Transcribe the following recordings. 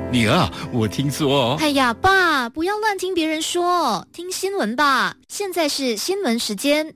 女儿，我听说…… 哎呀，爸，不要乱听别人说，听新闻吧。现在是新闻时间。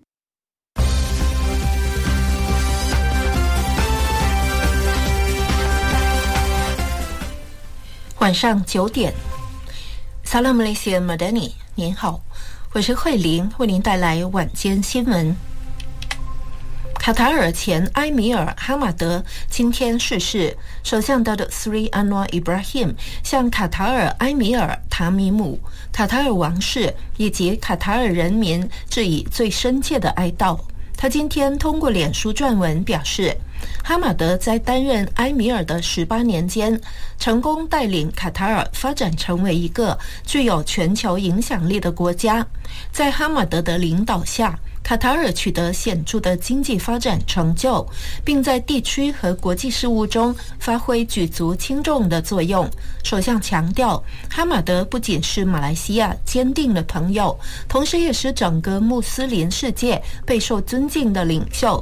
晚上9点 Salam Malaysia Madani， 您好，我是慧玲，为您带来晚间新闻。卡塔尔前埃米尔哈马德今天逝世，首相Datuk Seri Anwar Ibrahim 向卡塔尔埃米尔塔米姆、卡塔尔王室以及卡塔尔人民致以最深切的哀悼。他今天通过脸书撰文表示，哈马德在担任埃米尔的18年间，成功带领卡塔尔发展成为一个具有全球影响力的国家。在哈马德的领导下，卡塔尔取得显著的经济发展成就，并在地区和国际事务中发挥举足轻重的作用。首相强调，哈马德不仅是马来西亚坚定的朋友，同时也是整个穆斯林世界备受尊敬的领袖。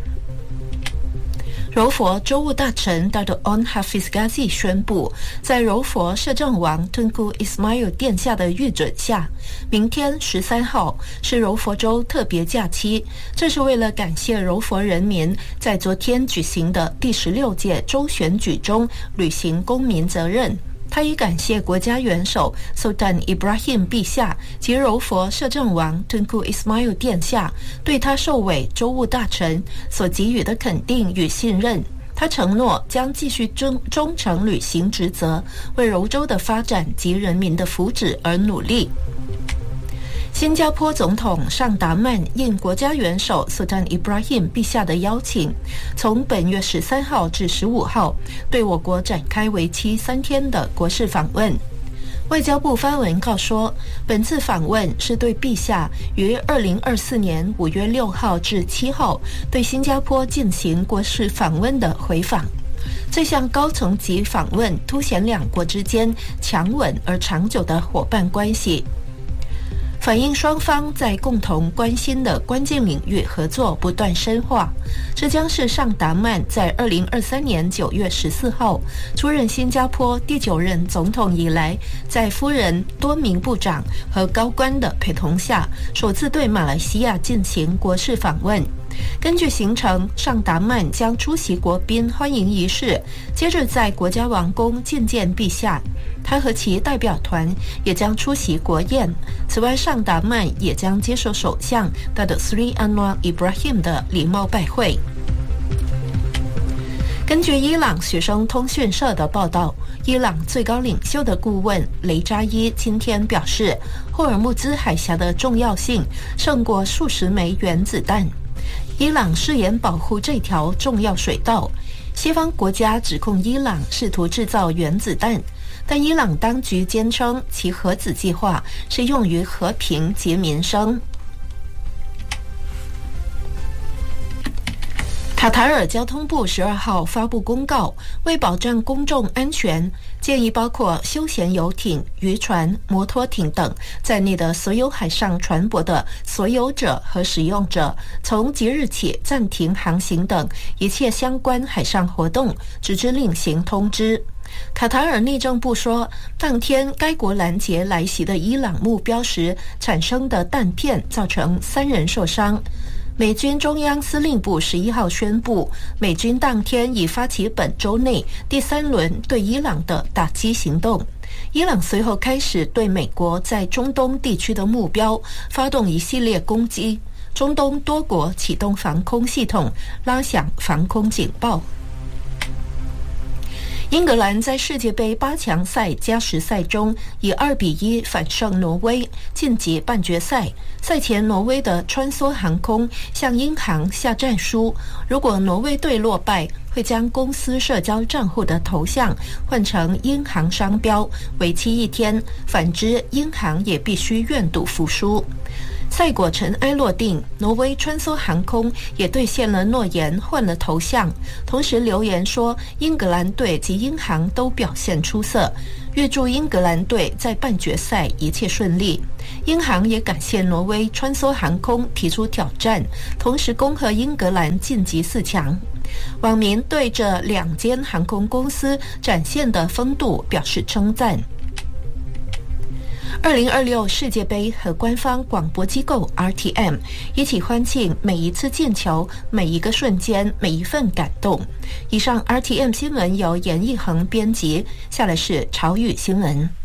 柔佛州务大臣 Datuk Onn Hafiz Ghazi 宣布，在柔佛摄政王 Tunku Ismail 殿下的御准下，明天13号是柔佛州特别假期。这是为了感谢柔佛人民在昨天举行的第16届州选举中履行公民责任。他已感谢国家元首 Sultan Ibrahim 陛下及柔佛摄政王 Tunku Ismail 殿下对他受委州务大臣所给予的肯定与信任。他承诺将继续忠诚履行职责，为柔州的发展及人民的福祉而努力。新加坡总统尚达曼应国家元首 Sultan Ibrahim 陛下的邀请，从本月13号至15号对我国展开为期3天的国事访问。外交部发文告说，本次访问是对陛下于2024年5月6号至7号对新加坡进行国事访问的回访。这项高层级访问凸显两国之间强稳而长久的伙伴关系，反映双方在共同关心的关键领域合作不断深化。这将是尚达曼在2023年9月14号出任新加坡第9任总统以来，在夫人、多名部长和高官的陪同下，首次对马来西亚进行国事访问。根据行程，尚达曼将出席国宾欢迎仪式，接着在国家王宫觐见陛下。他和其代表团也将出席国宴。此外，尚达曼也将接受首相 Datuk Seri Anwar Ibrahim 的礼貌拜会。根据伊朗学生通讯社的报道，伊朗最高领袖的顾问雷扎伊今天表示，霍尔木兹海峡的重要性胜过数十枚原子弹。伊朗誓言保护这条重要水道。西方国家指控伊朗试图制造原子弹，但伊朗当局坚称其核子计划是用于和平及民生。卡塔尔交通部12号发布公告，为保障公众安全，建议包括休闲游艇、渔船、摩托艇等在内的所有海上船舶的所有者和使用者，从即日起暂停航行等一切相关海上活动，直至另行通知。卡塔尔内政部说，当天该国拦截来袭的伊朗目标时产生的弹片造成3人受伤。美军中央司令部11号宣布，美军当天已发起本周内第3轮对伊朗的打击行动。伊朗随后开始对美国在中东地区的目标发动一系列攻击，中东多国启动防空系统，拉响防空警报。英格兰在世界杯8强赛加时赛中以2-1反胜挪威，晋级半决赛。赛前，挪威的穿梭航空向英航下战书，如果挪威队落败，会将公司社交账户的头像换成英航商标，为期1天；反之，英航也必须愿赌服输。 赛果尘埃落定，挪威穿梭航空也兑现了诺言，换了头像，同时留言说英格兰队及英航都表现出色，预祝英格兰队在半决赛一切顺利。英航也感谢挪威穿梭航空提出挑战，同时恭贺英格兰晋级4强。网民对这2间航空公司展现的风度表示称赞。2026世界杯和官方广播机构 RTM 一起欢庆每一次进球、每一个瞬间、每一份感动。以上 RTM 新闻由严义恒编辑，下来是潮语新闻。